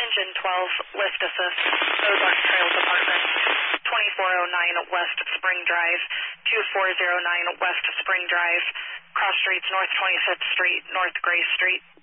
Engine 12, lift assist, Ozark Trails Apartment, 2409 West Spring Drive, 2409 West Spring Drive, cross streets North 25th Street, North Gray Street.